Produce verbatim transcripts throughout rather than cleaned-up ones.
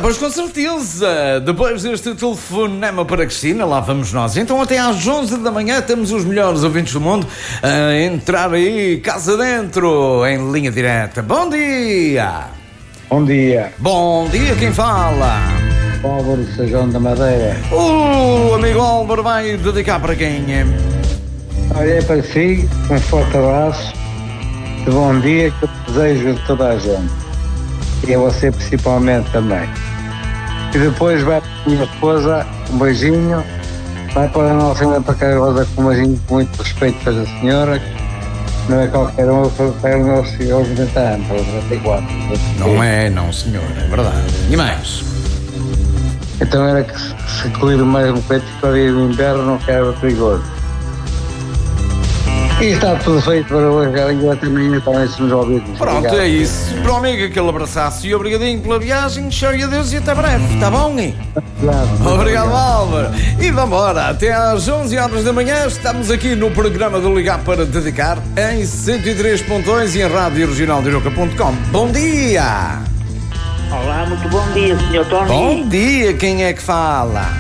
pois com certeza. Depois deste telefonema para Cristina, lá vamos nós. Então até às onze da manhã temos os melhores ouvintes do mundo a entrar aí, casa dentro, em linha direta. Bom dia! Bom dia. Bom dia, quem fala? Álvaro Sejão da Madeira. O amigo Álvaro vai dedicar para quem? Olha, é para si, um forte abraço, de bom dia que eu desejo a toda a gente. E a você principalmente também. E depois vai para a minha esposa, um beijinho. Vai para a nossa senhora para cá, Rosa, com um beijinho com muito respeito para a senhora. Não é qualquer um, é o nosso aos noventa anos, aos noventa e quatro. Não é, não senhor, é verdade. E mais? Então era que se, se colher mais um bocadinho para ir no inverno, não quero perigoso. E está tudo feito para hoje, e até amanhã também se nos ouvir. Pronto, obrigado. É isso. Para o amigo, aquele abraço e obrigadinho pela viagem, tchau e adeus e até breve, está bom, hein? Obrigado. Obrigado, Álvaro. E vamos embora, até às onze horas da manhã, estamos aqui no programa do Ligar para Dedicar, em cento e três ponto dois e em rádio regional de Aroca ponto com. Bom dia! Olá, muito bom dia, senhor Tony. Bom dia, quem é que fala?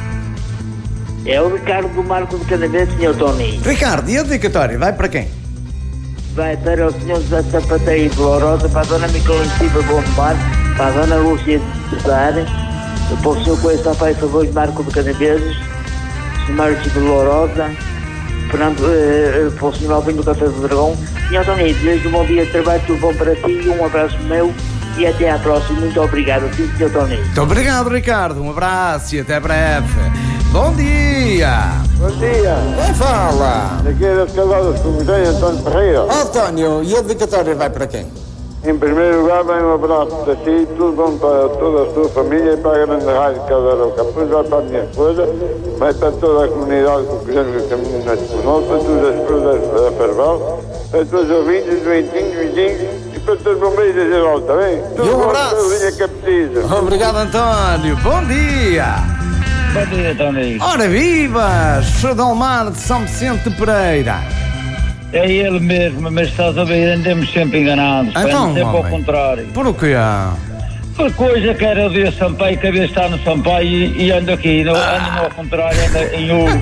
É o Ricardo do Marco de Canaveses, senhor Tony. Ricardo, e a dedicatória, vai para quem? Vai para o senhor José Sapateiro de Lourosa, para a dona Micaela Silva Bombar, para a dona Lúcia de Sar, para o senhor Coelho Sampaio Favor de Marco de Canaveses, senhor Mário de Lourosa, Fernando, eh, para o senhor Alvino do Café do Dragão. Senhor Tony, desejo um bom dia de trabalho, tudo bom para ti, um abraço meu e até à próxima. Muito obrigado, sim, senhor Tony. Muito obrigado, Ricardo, um abraço e até breve. Bom dia! Bom dia! Quem fala? Aqui é das Caladas com o António Ferreira. António, e a dedicatória vai para quem? Em primeiro lugar, vem um abraço para ti, tudo bom para toda a sua família e para a grande rádio Casaroca. Depois vai para a minha esposa, vai para toda a comunidade com que o caminho nas conosco, para todas as esposas da Ferval, para todos os ouvintes, doentinhos, vizinhos e para todos os bombeiros em geral, está bem? Tudo e um bom abraço! para a linha que é preciso. Obrigado, António. Bom dia! Bom dia, Tony. Ora vivas! Fredalmar de São Vicente Pereira. É ele mesmo, mas estás a ver, andamos sempre enganados. Então, sempre homem, ao contrário. por quê? A coisa que era o dia Sampaio, que havia está no Sampaio e, e ando aqui, não, ando ao contrário, ando em ouro.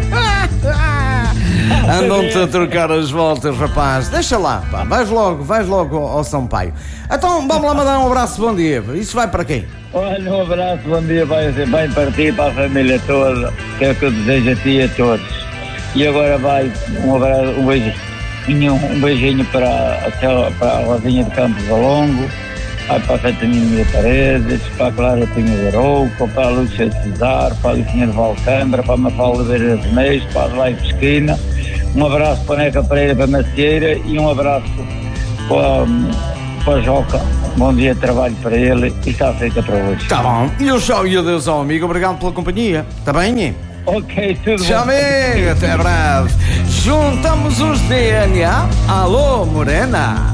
Andam-te a trocar as voltas, rapaz. Deixa lá, pá. Vais logo, vais logo ao, ao Sampaio. Então, vamos lá mandar um abraço, bom dia. Isso vai para quem? Olha, um abraço, bom dia, vai ser bem para ti, para a família toda, que é o que eu desejo a ti e a todos. E agora vai um abraço, um beijinho, um beijinho para, para a Rosinha de Campos Alongo, vai para a Santinha de Paredes, para a Clara Pinho de Arouca, para a Lúcia de Cesar, para a Lucinha de Valcambra, para a Mafalda Beira de Meios, para a Adelaide Pesquina, um abraço para a Neca Pereira, para a Macieira e um abraço para, para a Joca. Bom dia de trabalho para ele e está feita para hoje. Tá bom. E o tchau e adeus ao amigo. Obrigado pela companhia. Tá bem? Ok, tudo tchau, bom. amigo. Até breve. Juntamos os D N A. Alô, Morena.